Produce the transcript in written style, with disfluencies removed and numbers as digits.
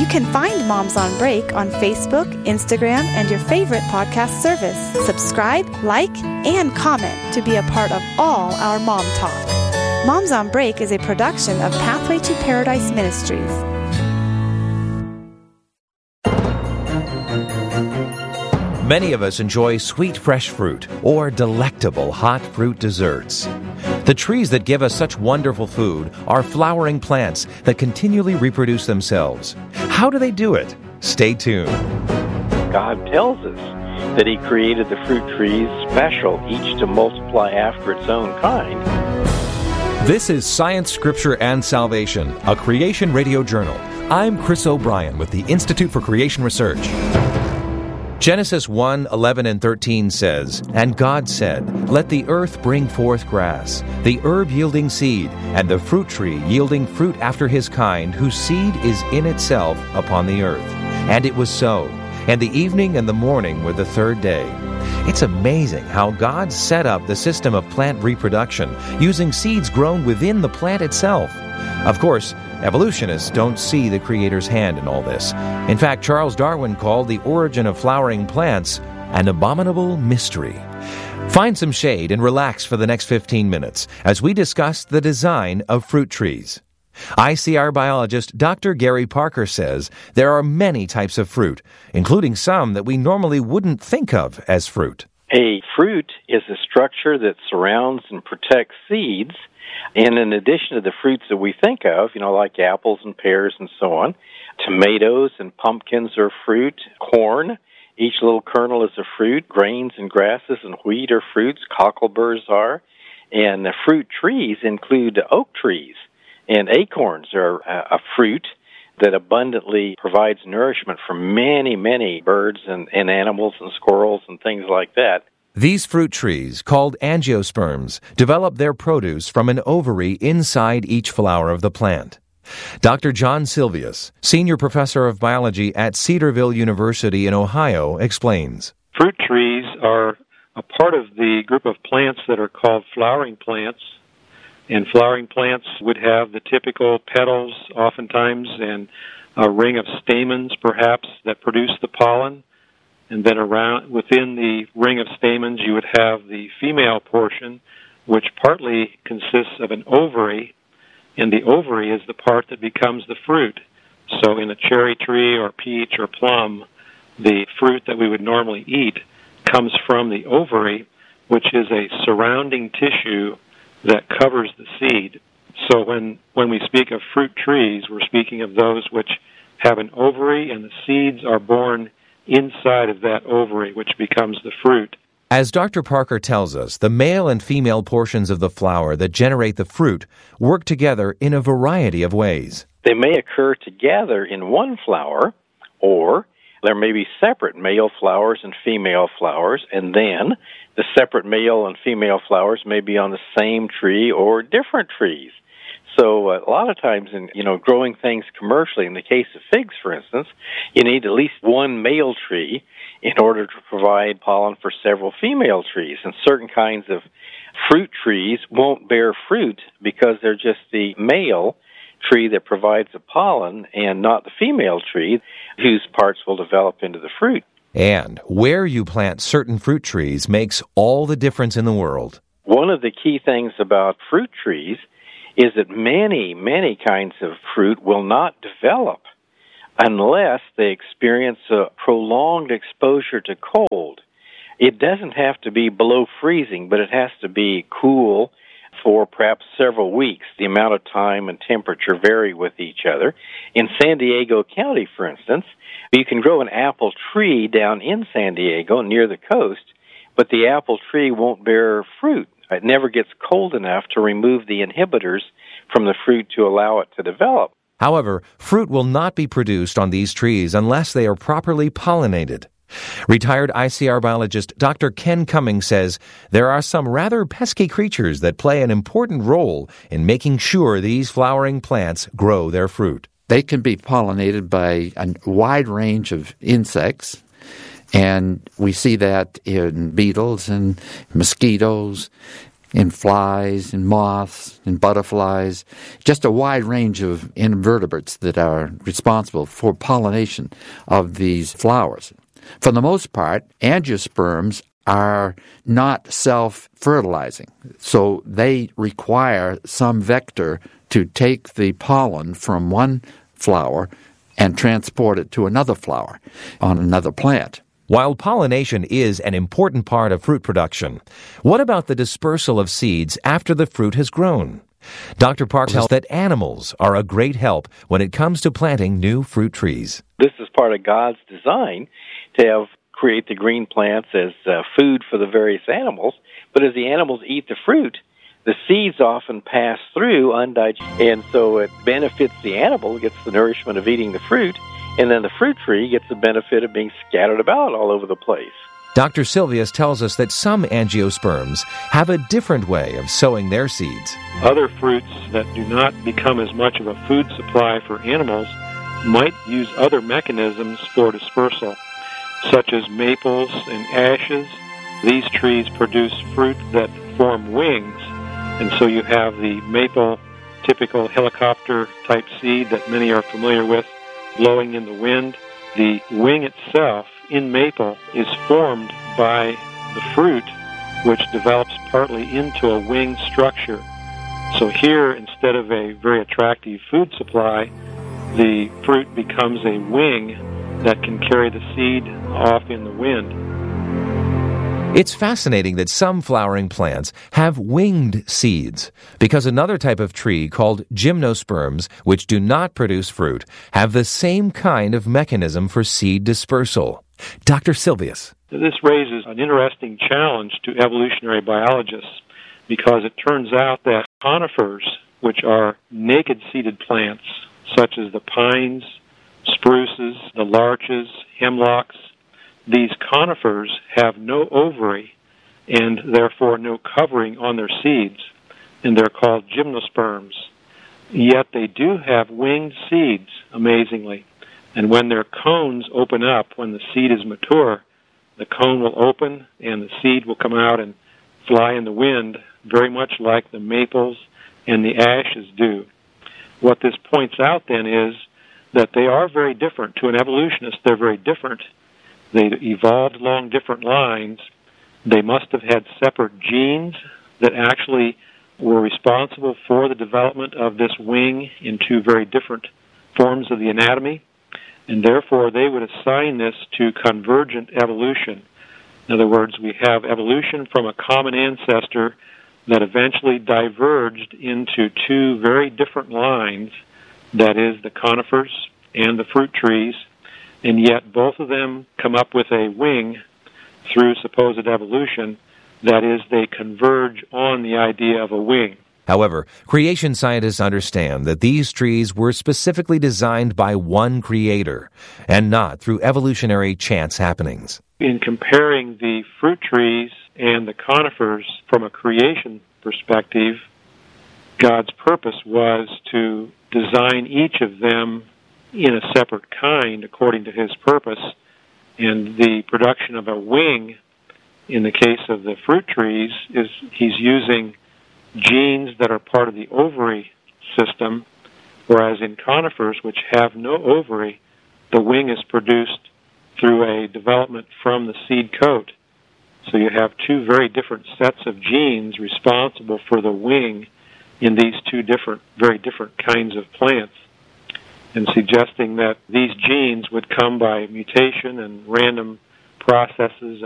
You can find Moms on Break on Facebook, Instagram, and your favorite podcast service. Subscribe, like, and comment to be a part of all our Mom Talk. Moms on Break is a production of Pathway to Paradise Ministries. Many of us enjoy sweet fresh fruit or delectable hot fruit desserts. The trees that give us such wonderful food are flowering plants that continually reproduce themselves. How do they do it? Stay tuned. God tells us that He created the fruit trees special, each to multiply after its own kind. This is Science, Scripture, and Salvation, a Creation Radio Journal. I'm Chris O'Brien with the Institute for Creation Research. Genesis 1:11 and 13 says, "And God said, Let the earth bring forth grass, the herb yielding seed, and the fruit tree yielding fruit after his kind, whose seed is in itself upon the earth. And it was so. And the evening and the morning were the third day." It's amazing how God set up the system of plant reproduction using seeds grown within the plant itself. Of course, evolutionists don't see the Creator's hand in all this. In fact, Charles Darwin called the origin of flowering plants an abominable mystery. Find some shade and relax for the next 15 minutes as we discuss the design of fruit trees. ICR biologist Dr. Gary Parker says there are many types of fruit, including some that we normally wouldn't think of as fruit. A fruit is a structure that surrounds and protects seeds. And in addition to the fruits that we think of, like apples and pears and so on, tomatoes and pumpkins are fruit, corn, each little kernel is a fruit, grains and grasses and wheat are fruits, cockleburs are, and the fruit trees include oak trees, and acorns are a fruit that abundantly provides nourishment for many, many birds and animals and squirrels and things like that. These fruit trees, called angiosperms, develop their produce from an ovary inside each flower of the plant. Dr. John Silvius, senior professor of biology at Cedarville University in Ohio, explains. Fruit trees are a part of the group of plants that are called flowering plants. And flowering plants would have the typical petals, oftentimes, and a ring of stamens, perhaps, that produce the pollen. And then within the ring of stamens, you would have the female portion, which partly consists of an ovary, and the ovary is the part that becomes the fruit. So in a cherry tree or peach or plum, the fruit that we would normally eat comes from the ovary, which is a surrounding tissue that covers the seed. So when we speak of fruit trees, we're speaking of those which have an ovary, and the seeds are born inside of that ovary, which becomes the fruit. As Dr. Parker tells us, the male and female portions of the flower that generate the fruit work together in a variety of ways. They may occur together in one flower, or there may be separate male flowers and female flowers, and then the separate male and female flowers may be on the same tree or different trees. So a lot of times in, growing things commercially, in the case of figs, for instance, you need at least one male tree in order to provide pollen for several female trees. And certain kinds of fruit trees won't bear fruit because they're just the male tree that provides the pollen and not the female tree whose parts will develop into the fruit. And where you plant certain fruit trees makes all the difference in the world. One of the key things about fruit trees is that many, many kinds of fruit will not develop unless they experience a prolonged exposure to cold. It doesn't have to be below freezing, but it has to be cool for perhaps several weeks. The amount of time and temperature vary with each other. In San Diego County, for instance, you can grow an apple tree down in San Diego near the coast, but the apple tree won't bear fruit. It never gets cold enough to remove the inhibitors from the fruit to allow it to develop. However, fruit will not be produced on these trees unless they are properly pollinated. Retired ICR biologist Dr. Ken Cummings says there are some rather pesky creatures that play an important role in making sure these flowering plants grow their fruit. They can be pollinated by a wide range of insects, and we see that in beetles and mosquitoes in flies, in moths, in butterflies, just a wide range of invertebrates that are responsible for pollination of these flowers. For the most part, angiosperms are not self-fertilizing, so they require some vector to take the pollen from one flower and transport it to another flower on another plant. While pollination is an important part of fruit production, what about the dispersal of seeds after the fruit has grown? Dr. Park tells us that animals are a great help when it comes to planting new fruit trees. This is part of God's design to create the green plants as food for the various animals, but as the animals eat the fruit, the seeds often pass through undigested, and so it benefits the animal, gets the nourishment of eating the fruit, and then the fruit tree gets the benefit of being scattered about all over the place. Dr. Silvius tells us that some angiosperms have a different way of sowing their seeds. Other fruits that do not become as much of a food supply for animals might use other mechanisms for dispersal, such as maples and ashes. These trees produce fruit that form wings, and so you have the maple, typical helicopter-type seed that many are familiar with, blowing in the wind. The wing itself in maple is formed by the fruit, which develops partly into a wing structure. So here, instead of a very attractive food supply, the fruit becomes a wing that can carry the seed off in the wind. It's fascinating that some flowering plants have winged seeds, because another type of tree called gymnosperms, which do not produce fruit, have the same kind of mechanism for seed dispersal. Dr. Silvius. This raises an interesting challenge to evolutionary biologists, because it turns out that conifers, which are naked-seeded plants, such as the pines, spruces, the larches, hemlocks, these conifers have no ovary and therefore no covering on their seeds, and they're called gymnosperms. Yet they do have winged seeds, amazingly. And when their cones open up, when the seed is mature, the cone will open and the seed will come out and fly in the wind, very much like the maples and the ashes do. What this points out then is that they are very different. To an evolutionist, they're very different. They evolved along different lines. They must have had separate genes that actually were responsible for the development of this wing in two very different forms of the anatomy, and therefore they would assign this to convergent evolution. In other words, we have evolution from a common ancestor that eventually diverged into two very different lines, that is, the conifers and the fruit trees, and yet both of them come up with a wing through supposed evolution. That is, they converge on the idea of a wing. However, creation scientists understand that these trees were specifically designed by one creator, and not through evolutionary chance happenings. In comparing the fruit trees and the conifers from a creation perspective, God's purpose was to design each of them in a separate kind according to His purpose, and the production of a wing in the case of the fruit trees is He's using genes that are part of the ovary system, whereas in conifers, which have no ovary, the wing is produced through a development from the seed coat. So you have two very different sets of genes responsible for the wing in these two very different kinds of plants, and suggesting that these genes would come by mutation and random processes